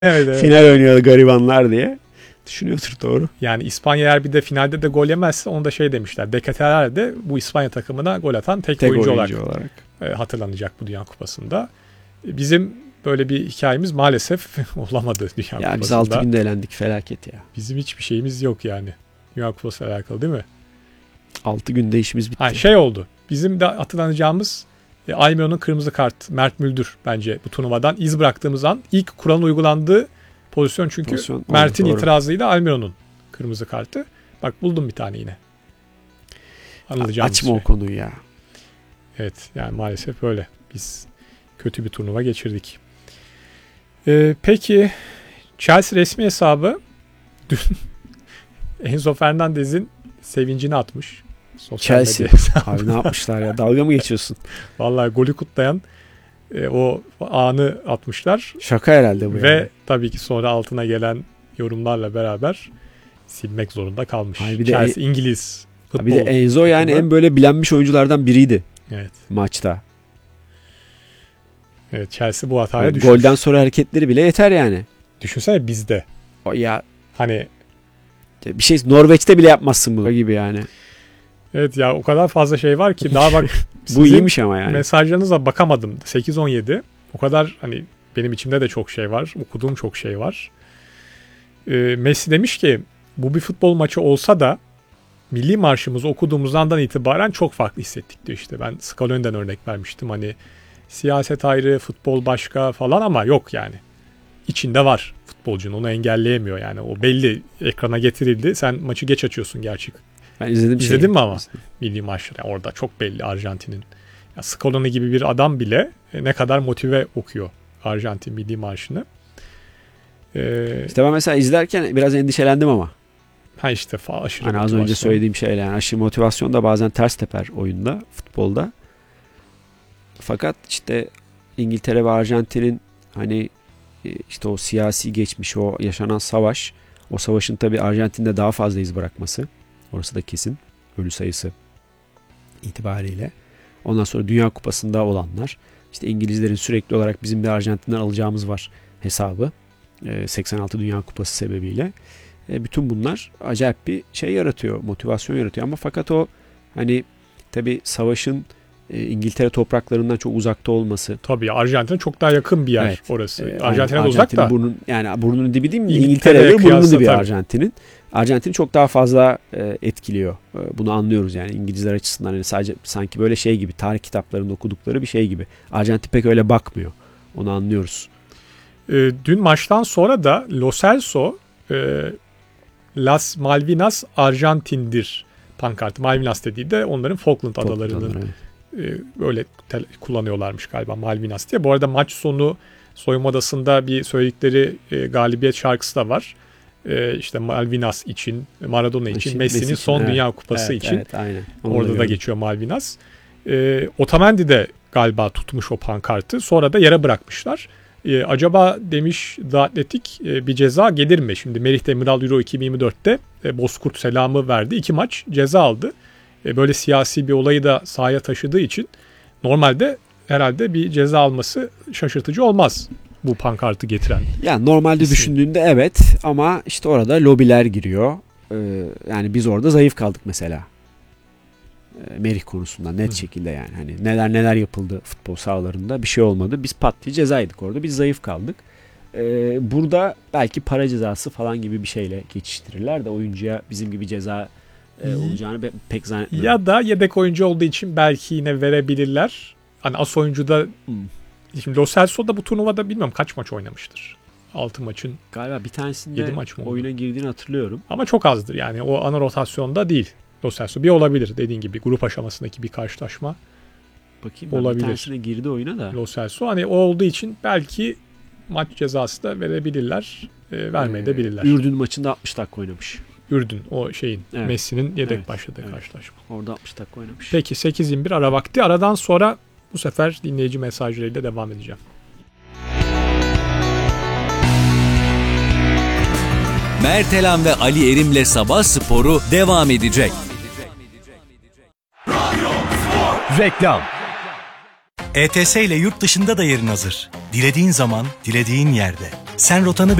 Evet, evet. Final oynuyor garibanlar diye. Düşünüyordur, doğru. Yani İspanya eğer bir de finalde de gol yemezse onu da şey demişler. De Ketelaere de bu İspanya takımına gol atan tek oyuncu olarak hatırlanacak bu Dünya Kupası'nda. Bizim böyle bir hikayemiz maalesef olamadı Dünya Kupası'nda. Ya biz 6 günde elendik, felaket ya. Bizim hiçbir şeyimiz yok yani. Dünya Kupası ile alakalı değil mi? 6 günde işimiz bitti. Şey oldu. Bizim de hatırlanacağımız Almiron'un kırmızı kart, Mert Müldür bence bu turnuvadan iz bıraktığımız an ilk kuralın uygulandığı pozisyon, çünkü Mert'in itirazıyla Almiron'un kırmızı kartı. Bak buldum bir tane yine. Açma o konuyu ya. Evet, yani maalesef öyle. Biz kötü bir turnuva geçirdik. Peki Chelsea resmi hesabı dün Enzo Fernandez'in sevincini atmış. Chelsea. Abi ne yapmışlar ya? Dalga mı geçiyorsun? Vallahi golü kutlayan o anı atmışlar. Şaka herhalde bu. Ve yani, tabii ki sonra altına gelen yorumlarla beraber silmek zorunda kalmış. Chelsea İngiliz futbol. Bir de Enzo yani en böyle bilenmiş oyunculardan biriydi. Evet. Maçta. Evet, Chelsea bu hataya düşmüş. Golden sonra hareketleri bile yeter yani. Düşünsene bizde. Ya hani bir şey Norveç'te bile yapmazsın bu gibi yani. Evet ya, o kadar fazla şey var ki daha bak bu iyiymiş ama yani. Mesajlarınıza bakamadım. 8-17. O kadar hani benim içimde de çok şey var. Okuduğum çok şey var. Messi demiş ki bu bir futbol maçı olsa da milli marşımızı okuduğumuz andan itibaren çok farklı hissettik diyor işte. Ben Scaloni'den örnek vermiştim. Hani siyaset ayrı, futbol başka falan ama yok yani. İçinde var futbolcunun, onu engelleyemiyor yani. O belli, ekrana getirildi. Sen maçı geç açıyorsun gerçek. Ben izledim. İzledin mi ama? Milli maçları. Yani orada çok belli Arjantin'in. Ya Scaloni gibi bir adam bile ne kadar motive okuyor Arjantin milli marşını. İşte ben mesela izlerken biraz endişelendim ama. İşte aşırı hani az önce söylediğim şeyler yani, aşırı motivasyon da bazen ters teper oyunda, futbolda. Fakat işte İngiltere ve Arjantin'in hani işte o siyasi geçmiş, o yaşanan savaş, o savaşın tabii Arjantin'de daha fazla iz bırakması. Orası da kesin. Ölü sayısı itibariyle. Ondan sonra Dünya Kupası'nda olanlar. İşte İngilizlerin sürekli olarak bizim bir Arjantin'den alacağımız var hesabı. 86 Dünya Kupası sebebiyle. Bütün bunlar acayip bir şey yaratıyor. Motivasyon yaratıyor. Ama fakat o hani tabii savaşın İngiltere topraklarından çok uzakta olması. Tabii Arjantin'e çok daha yakın bir yer, evet, orası. Arjantin'e de uzak da. Burnunun dibi değil mi? İngiltere'ye burnunun dibi Arjantin'in. Arjantin çok daha fazla etkiliyor. Bunu anlıyoruz yani İngilizler açısından. Yani sadece sanki böyle şey gibi, tarih kitaplarında okudukları bir şey gibi. Arjantin pek öyle bakmıyor. Onu anlıyoruz. Dün maçtan sonra da Lo Celso Las Malvinas Arjantin'dir pankartı. Malvinas dediği de onların Falkland adalarının böyle kullanıyorlarmış galiba, Malvinas diye. Bu arada maç sonu soyunma odasında bir söyledikleri galibiyet şarkısı da var. İşte Malvinas için, Maradona için, Messi'nin son Dünya Kupası için. Evet, aynen. Orada da geçiyor Malvinas. Otamendi de galiba tutmuş o pankartı. Sonra da yere bırakmışlar. Acaba demiş The Athletic, bir ceza gelir mi? Şimdi Merih Demiral Euro 2024'te Bozkurt selamı verdi. 2 maç ceza aldı. Böyle siyasi bir olayı da sahaya taşıdığı için normalde herhalde bir ceza alması şaşırtıcı olmaz bu pankartı getiren. Yani normalde düşündüğünde evet, ama işte orada lobiler giriyor. Yani biz orada zayıf kaldık mesela. Merih konusunda net şekilde yani. Hani neler yapıldı futbol sahalarında, bir şey olmadı. Biz pat diye ceza yedik orada. Biz zayıf kaldık. Burada belki para cezası falan gibi bir şeyle geçiştirirler de oyuncuya bizim gibi ceza olacağını pek zannetmiyorum. Ya da yedek oyuncu olduğu için belki yine verebilirler. Hani as oyuncu da şimdi Lo Celso da bu turnuvada bilmiyorum kaç maç oynamıştır. 6 maçın galiba bir tanesinde oyuna girdiğini hatırlıyorum. Ama çok azdır yani, o ana rotasyonda değil. Lo Celso bir olabilir dediğin gibi, grup aşamasındaki bir karşılaşma. Bakayım, olabilir. Bir tanesine girdi oyuna da. Lo Celso hani o olduğu için belki maç cezası da verebilirler. Vermeye de bilirler. Ürdün maçında 60 dakika oynamış. Ürdün o şeyin, evet, Messi'nin yedek başladığı karşılaşma. Orada 60 dakika oynamış. Peki 8:21 ara vakti. Aradan sonra bu sefer dinleyici mesajlarıyla devam edeceğim. Mertelan ve Ali Erim'le Sabah Sporu devam edecek. Reklam. ETS ile yurt dışında da yerin hazır. Dilediğin zaman, dilediğin yerde. Sen rotanı